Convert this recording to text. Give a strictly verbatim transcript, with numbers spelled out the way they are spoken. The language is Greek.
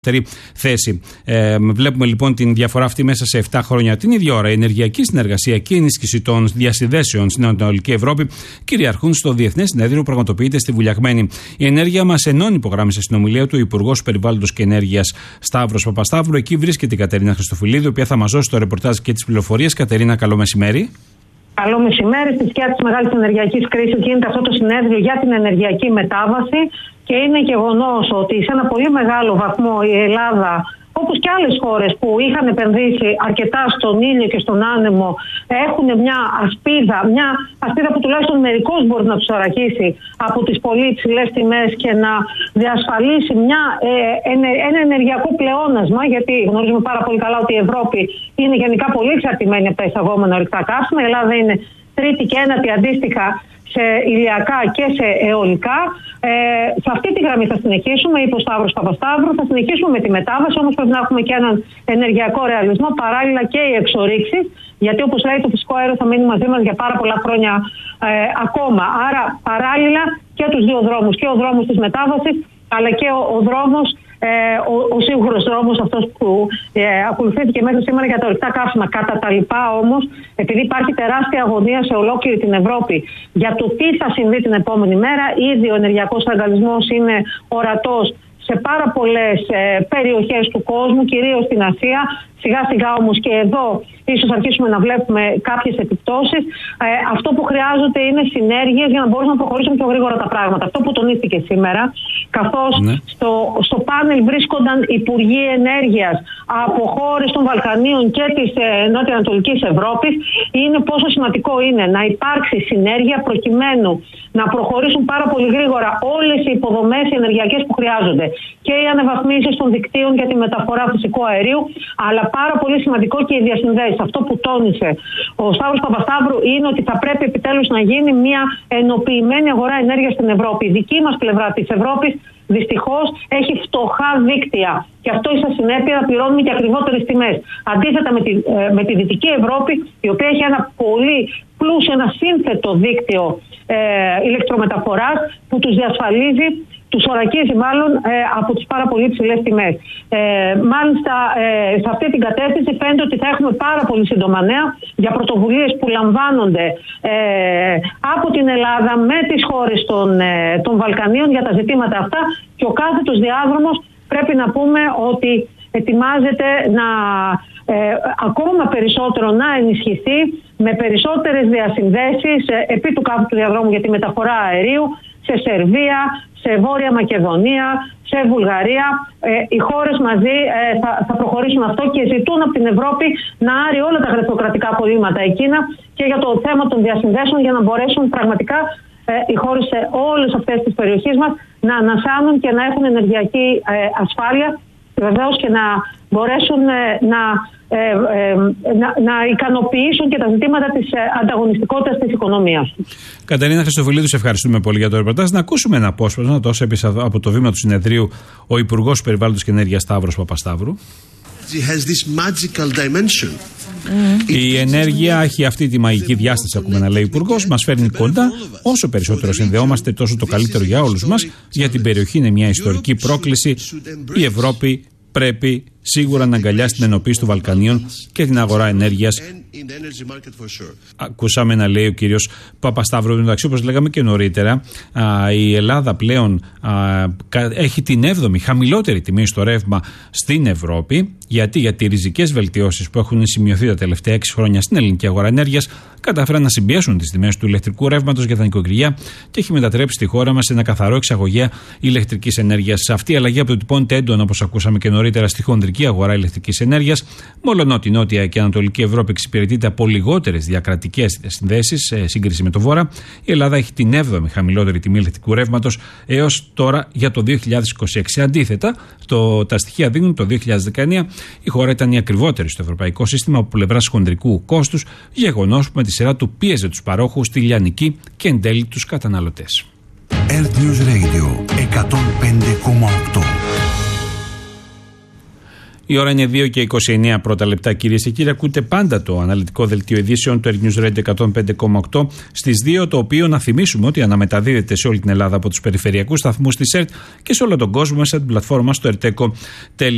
θέση. Ε, βλέπουμε λοιπόν την διαφορά αυτή μέσα σε επτά χρόνια. Την ίδια ώρα η ενεργειακή συνεργασία και η ενίσχυση των διασυνδέσεων στην Ανατολική Ευρώπη κυριαρχούν στο Διεθνές Συνέδριο που πραγματοποιείται στη Βουλιαγμένη. Η ενέργεια μας ενώνει, υπογράμμισε στην ομιλία του ο Υπουργός Περιβάλλοντος και Ενέργειας Σταύρος Παπασταύρου. Εκεί βρίσκεται η Κατερίνα Χριστοφυλίδου, η οποία θα μας δώσει το ρεπορτάζ και τις πληροφορίες. Κατερίνα, καλό μεσημέρι. Καλό μεσημέρι. Στη σκιά της μεγάλης ενεργειακής κρίσης γίνεται αυτό το συνέδριο για την ενεργειακή μετάβαση και είναι γεγονός ότι σε ένα πολύ μεγάλο βαθμό η Ελλάδα, όπως και άλλες χώρες που είχαν επενδύσει αρκετά στον ήλιο και στον άνεμο, έχουν μια ασπίδα, μια ασπίδα που τουλάχιστον μερικώς μπορεί να τους αραχίσει από τις πολύ υψηλές τιμές και να διασφαλίσει μια, ε, ένα ενεργειακό πλεόνασμα, γιατί γνωρίζουμε πάρα πολύ καλά ότι η Ευρώπη είναι γενικά πολύ εξαρτημένη από τα εισαγόμενα ορυκτά καύσιμα. Η Ελλάδα είναι τρίτη και ένατη αντίστοιχα σε ηλιακά και σε αιωλικά. Ε, σε αυτή τη γραμμή θα συνεχίσουμε, είπε ο Σταύρος Παπασταύρου, θα συνεχίσουμε με τη μετάβαση, όμως πρέπει να έχουμε και έναν ενεργειακό ρεαλισμό, παράλληλα και οι εξορίξεις, γιατί όπως λέει το φυσικό αέριο θα μείνει μαζί μας για πάρα πολλά χρόνια ε, ακόμα. Άρα παράλληλα και τους δύο δρόμους, και ο δρόμος της μετάβασης, αλλά και ο, ο δρόμος, ε, ο, ο σίγουρος δρόμος αυτός που ε, ακολουθήθηκε μέχρι σήμερα για τα ορυκτά καύσιμα. Κατά τα λοιπά όμως, επειδή υπάρχει τεράστια αγωνία σε ολόκληρη την Ευρώπη για το τι θα συμβεί την επόμενη μέρα, ήδη ο ενεργειακός αγκαλισμός είναι ορατός σε πάρα πολλές ε, περιοχές του κόσμου, κυρίως στην Ασία. Σιγά σιγά όμως και εδώ ίσως αρχίσουμε να βλέπουμε κάποιες επιπτώσεις. Ε, αυτό που χρειάζονται είναι συνέργειες για να μπορούν να προχωρήσουν πιο γρήγορα τα πράγματα. Αυτό που τονίστηκε σήμερα, καθώς ναι. στο, στο πάνελ βρίσκονταν υπουργοί ενέργειας από χώρες των Βαλκανίων και της ε, νότιο-ανατολικής Ευρώπης, είναι πόσο σημαντικό είναι να υπάρξει συνέργεια προκειμένου να προχωρήσουν πάρα πολύ γρήγορα όλες οι υποδομές οι ενεργειακές που χρειάζονται. Και οι αναβαθμίσεις των δικτύων για τη μεταφορά φυσικού αερίου, αλλά πάρα πολύ σημαντικό και οι διασυνδέσεις. Αυτό που τόνισε ο Σταύρος Παπασταύρου είναι ότι θα πρέπει επιτέλους να γίνει μια ενοποιημένη αγορά ενέργειας στην Ευρώπη. Η δική μας πλευρά της Ευρώπης δυστυχώς έχει φτωχά δίκτυα και αυτό ίσα συνέπεια να πληρώνουμε και ακριβότερες τιμές. Αντίθετα με τη, με τη Δυτική Ευρώπη, η οποία έχει ένα πολύ πλούσιο, ένα σύνθετο δίκτυο ε, ηλεκτρομεταφοράς που τους διασφαλίζει, τους ορακίζει μάλλον ε, από τις πάρα πολύ ψηλές τιμές. Ε, μάλιστα ε, σε αυτή την κατεύθυνση φαίνεται ότι θα έχουμε πάρα πολύ σύντομα νέα για πρωτοβουλίες που λαμβάνονται ε, από την Ελλάδα με τις χώρες των, ε, των Βαλκανίων για τα ζητήματα αυτά, και ο κάθετος διάδρομος πρέπει να πούμε ότι ετοιμάζεται να ε, ακόμα περισσότερο να ενισχυθεί με περισσότερες διασυνδέσεις ε, επί του κάθετου διαδρόμου για τη μεταφορά αερίου σε Σερβία, σε Βόρεια Μακεδονία, σε Βουλγαρία. Ε, οι χώρες μαζί ε, θα, θα προχωρήσουν αυτό και ζητούν από την Ευρώπη να άρει όλα τα γραφειοκρατικά κολλήματα εκείνα και για το θέμα των διασυνδέσεων, για να μπορέσουν πραγματικά ε, οι χώρες σε όλες αυτές τις περιοχές μας να ανασάνουν και να έχουν ενεργειακή ε, ασφάλεια, βεβαίως, και να μπορέσουν ε, να Ε, ε, να, να ικανοποιήσουν και τα ζητήματα της ε, ανταγωνιστικότητας της οικονομίας. Κατερίνα Χριστοφυλίδου, σε ευχαριστούμε πολύ για το ρεπορτάζ. Να ακούσουμε ένα απόσπασμα, τόσο από το βήμα του συνεδρίου, ο Υπουργός Περιβάλλοντος και Ενέργειας Σταύρος Παπασταύρου. Η ενέργεια έχει αυτή τη μαγική διάσταση, ακούμε να λέει ο Υπουργός, μας φέρνει κοντά. Όσο περισσότερο συνδεόμαστε, τόσο το καλύτερο για όλους μας. Για την περιοχή είναι μια ιστορική πρόκληση. Η Ευρώπη πρέπει σίγουρα να αγκαλιάσει την ενοποίηση των Βαλκανίων και την αγορά ενέργειας. Ακούσαμε να λέει ο κύριος Παπασταύρου. Εντάξει, όπως λέγαμε και νωρίτερα, α, η Ελλάδα πλέον α, έχει την έβδομη χαμηλότερη τιμή στο ρεύμα στην Ευρώπη. Γιατί, γιατί οι ριζικές βελτιώσεις που έχουν σημειωθεί τα τελευταία έξι χρόνια στην ελληνική αγορά ενέργειας κατάφεραν να συμπιέσουν τις τιμές του ηλεκτρικού ρεύματος για τα νοικοκυριά και έχει μετατρέψει τη χώρα μας σε ένα καθαρό εξαγωγέα ηλεκτρικής ενέργειας. Αυτή η αλλαγή αποτυπώνεται έντονα, όπως ακούσαμε και νωρίτερα, στη χονδρική αγορά ηλεκτρικής ενέργειας. Μόλον η Νότια και Ανατολική Ευρώπη εξυπηρετείται από λιγότερες διακρατικές συνδέσεις σε σύγκριση με το Βόρα, η Ελλάδα έχει την έβδομη χαμηλότερη τιμή ηλεκτρικού ρεύματος έως τώρα για το δύο χιλιάδες είκοσι έξι. Αντίθετα, το, τα στοιχεία δίνουν το δύο χιλιάδες δεκαεννιά η χώρα ήταν η ακριβότερη στο ευρωπαϊκό σύστημα από πλευράς χονδρικού κόστους, γεγονός που με τη σειρά του πίεζε τους παρόχους, τη λιανική και εν τέλει τους καταναλωτές. Earth News Radio εκατόν πέντε κόμμα οκτώ. Η ώρα είναι δύο και είκοσι εννέα πρώτα λεπτά, κυρίες και κύριοι. Ακούτε πάντα το αναλυτικό δελτίο ειδήσεων του Earth News Radio εκατόν πέντε κόμμα οκτώ στις δύο, το οποίο να θυμίσουμε ότι αναμεταδίδεται σε όλη την Ελλάδα από τους περιφερειακούς σταθμούς της ΕΡΤ και σε όλο τον κόσμο μέσα από την πλατφόρμα στο ερτέκο τελεία τζι άρ.